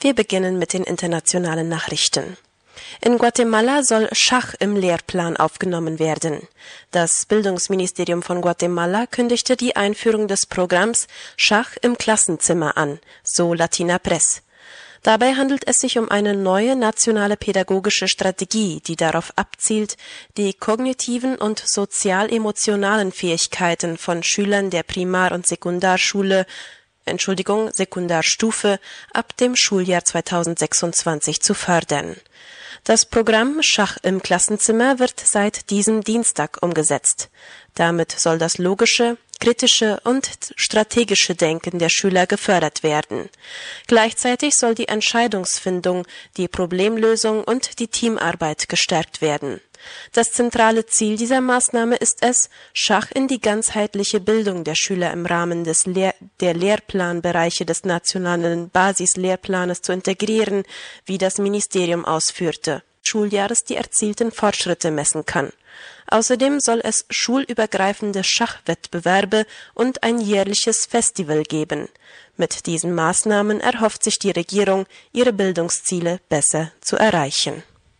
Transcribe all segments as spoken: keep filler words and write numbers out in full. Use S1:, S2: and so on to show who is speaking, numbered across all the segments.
S1: Wir beginnen mit den internationalen Nachrichten. In Guatemala soll Schach im Lehrplan aufgenommen werden. Das Bildungsministerium von Guatemala kündigte die Einführung des Programms Schach im Klassenzimmer an, so Latina Press. Dabei handelt es sich um eine neue nationale pädagogische Strategie, die darauf abzielt, die kognitiven und sozial-emotionalen Fähigkeiten von Schülern der Primar- und Sekundarschule Entschuldigung, Sekundarstufe ab dem Schuljahr zweitausendsechsundzwanzig zu fördern. Das Programm Schach im Klassenzimmer wird seit diesem Dienstag umgesetzt. Damit soll das logische, kritische und strategische Denken der Schüler gefördert werden. Gleichzeitig soll die Entscheidungsfindung, die Problemlösung und die Teamarbeit gestärkt werden. Das zentrale Ziel dieser Maßnahme ist es, Schach in die ganzheitliche Bildung der Schüler im Rahmen des Lehr- der Lehrplanbereiche des nationalen Basislehrplanes zu integrieren, wie das Ministerium ausführte, Schuljahres die erzielten Fortschritte messen kann. Außerdem soll es schulübergreifende Schachwettbewerbe und ein jährliches Festival geben. Mit diesen Maßnahmen erhofft sich die Regierung, ihre Bildungsziele besser zu erreichen.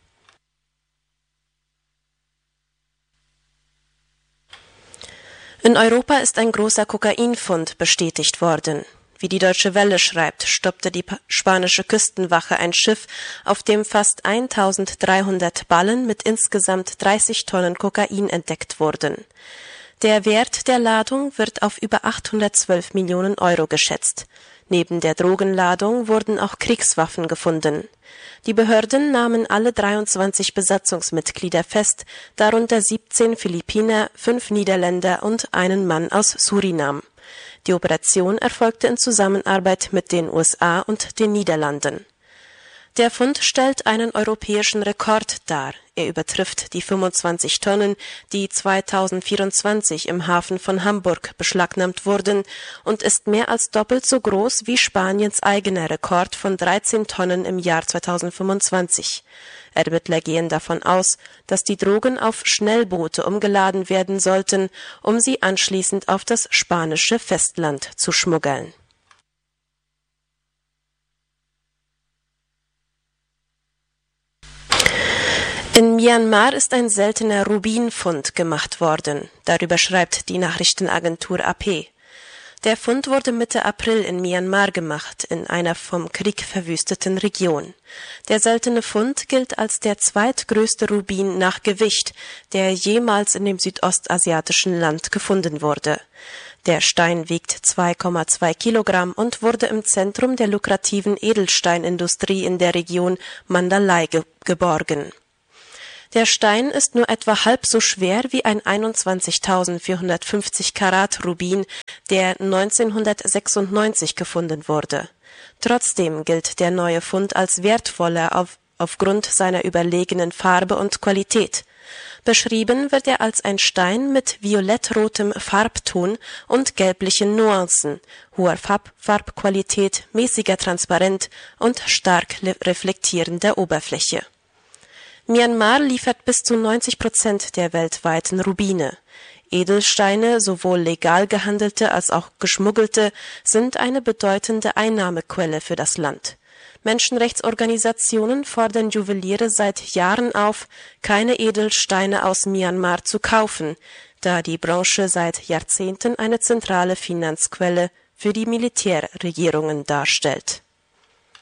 S1: In Europa ist ein großer Kokainfund bestätigt worden. Wie die Deutsche Welle schreibt, stoppte die spanische Küstenwache ein Schiff, auf dem fast eintausenddreihundert Ballen mit insgesamt dreißig Tonnen Kokain entdeckt wurden. Der Wert der Ladung wird auf über achthundertzwölf Millionen Euro geschätzt. Neben der Drogenladung wurden auch Kriegswaffen gefunden. Die Behörden nahmen alle dreiundzwanzig Besatzungsmitglieder fest, darunter siebzehn Philippiner, fünf Niederländer und einen Mann aus Surinam. Die Operation erfolgte in Zusammenarbeit mit den U S A und den Niederlanden. Der Fund stellt einen europäischen Rekord dar. Er übertrifft die fünfundzwanzig Tonnen, die zweitausendvierundzwanzig im Hafen von Hamburg beschlagnahmt wurden, und ist mehr als doppelt so groß wie Spaniens eigener Rekord von dreizehn Tonnen im Jahr zweitausendfünfundzwanzig. Ermittler gehen davon aus, dass die Drogen auf Schnellboote umgeladen werden sollten, um sie anschließend auf das spanische Festland zu schmuggeln. In Myanmar ist ein seltener Rubinfund gemacht worden. Darüber schreibt die Nachrichtenagentur A P. Der Fund wurde Mitte April in Myanmar gemacht, in einer vom Krieg verwüsteten Region. Der seltene Fund gilt als der zweitgrößte Rubin nach Gewicht, der jemals in dem südostasiatischen Land gefunden wurde. Der Stein wiegt zwei Komma zwei Kilogramm und wurde im Zentrum der lukrativen Edelsteinindustrie in der Region Mandalay ge- geborgen. Der Stein ist nur etwa halb so schwer wie ein einundzwanzigtausendvierhundertfünfzig Karat Rubin, der neunzehnhundertsechsundneunzig gefunden wurde. Trotzdem gilt der neue Fund als wertvoller auf, aufgrund seiner überlegenen Farbe und Qualität. Beschrieben wird er als ein Stein mit violettrotem Farbton und gelblichen Nuancen, hoher Farb- Farbqualität, mäßiger Transparenz und stark reflektierender Oberfläche. Myanmar liefert bis zu neunzig Prozent der weltweiten Rubine. Edelsteine, sowohl legal gehandelte als auch geschmuggelte, sind eine bedeutende Einnahmequelle für das Land. Menschenrechtsorganisationen fordern Juweliere seit Jahren auf, keine Edelsteine aus Myanmar zu kaufen, da die Branche seit Jahrzehnten eine zentrale Finanzquelle für die Militärregierungen darstellt.